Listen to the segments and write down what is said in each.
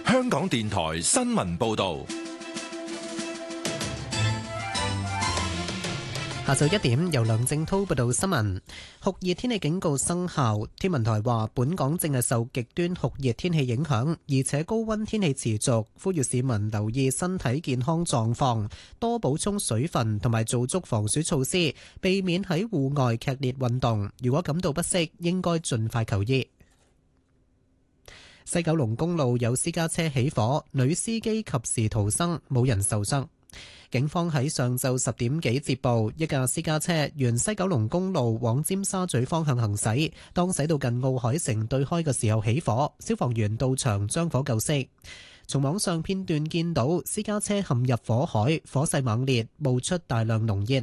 香港電台新聞報道。 下晝1點，由梁正濤報道新聞。酷熱天氣警告生效，天文台話本港正係受極端酷熱天氣影響，而且高溫天氣持續，呼籲市民留意身體健康狀況，多補充水分同埋做足防暑措施，避免喺戶外劇烈運動。如果感到不適，應該盡快求醫。西九龍公路有私家車起火，女司機及時逃生，冇人受傷。警方喺上晝10點幾接報，一架私家車沿西九龍公路往尖沙咀方向行駛，當駛到近奧海城對開嘅時候起火，消防員到場將火救熄。從網上片段見到私家車陷入火海，火勢猛烈，冒出大量濃煙。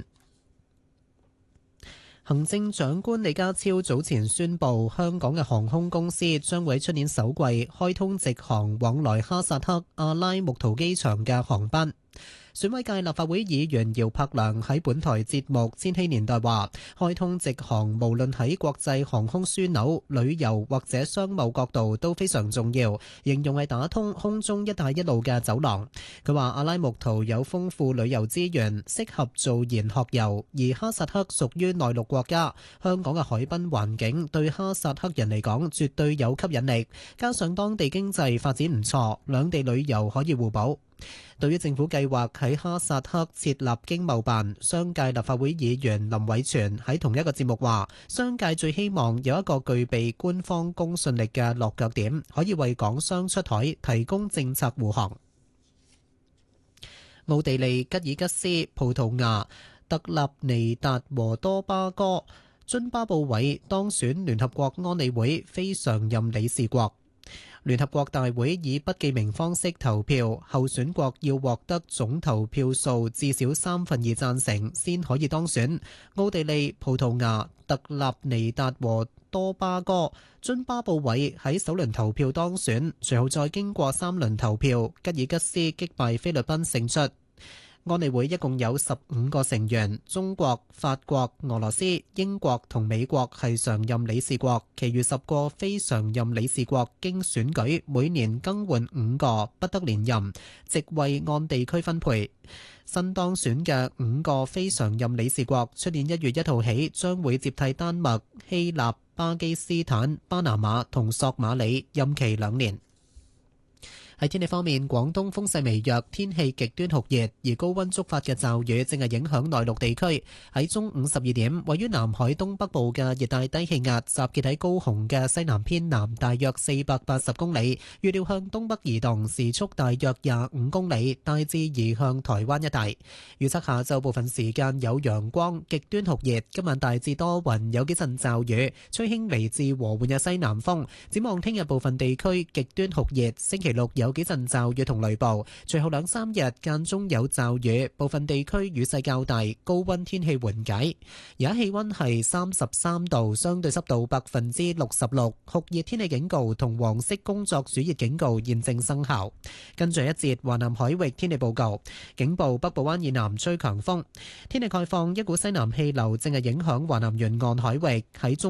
行政長官李家超早前宣布，香港嘅航空公司將會喺出年首季開通直航往來哈薩克阿拉木圖機場嘅航班。選委界立法會議員姚柏良喺本台節目《千禧年代》話，開通直航無論喺國際航空樞紐、旅遊或者商務角度都非常重要，形容係打通空中一帶一路嘅走廊。佢話阿拉木圖有豐富旅遊資源，適合做研學遊，而哈薩克屬於內陸國家，香港嘅海濱環境對哈薩克人嚟講絕對有吸引力，加上當地經濟發展唔錯，兩地旅遊可以互補。對於政府計劃喺哈薩克設立經貿辦，商界立法會議員林偉全喺同一個節目話，商界最希望有一個具備官方公信力嘅落腳點，可以為港商出海提供政策護航。奧地利、吉爾吉斯、葡萄牙、特立尼達和多巴哥、津巴布韋當選聯合國安理會非常任理事國。聯合國大會以不記名方式投票，候選國要獲得總投票數至少2/3贊成先可以當選。奧地利、葡萄牙、特立尼達和多巴哥、津巴布韋喺首輪投票當選，隨後再經過3輪投票，吉爾吉斯擊敗菲律賓勝出。安理會一共有15個成員，中國、法國、俄羅斯、英國同美國係常任理事國，其餘10個非常任理事國經選舉每年更換5個，不得連任，席位按地區分配。新當選嘅5個非常任理事國，出年1月1號起將會接替丹麥、希臘、巴基斯坦、巴拿馬同索馬里，任期2年。喺天氣方面，廣東風勢微弱，天氣極端酷熱，而高溫觸發嘅驟雨正係影響內陸地區。喺中午12點，位於南海東北部嘅熱帶低氣壓集結喺高雄嘅西南偏南大約480公里，預料向東北移動，時速大約25公里，大致移向台灣一帶。預測下晝部分時間有陽光，極端酷熱，今晚大致多雲，有幾陣驟雨，吹輕微至和緩嘅西南風。展望聽日部分地區極端酷熱，星期六有幾陣驟雨同雷暴，隨後2-3日間中有驟雨，部分地區雨勢較大，高溫天氣緩解。而家氣溫係33度，相對濕度66%，酷熱天氣警告同黃色工作暑熱警告現正生效。跟住一節華南海域天氣報告，警報北部灣以南吹強風。天氣概況，一股西南氣流正係影響華南沿岸海域，喺中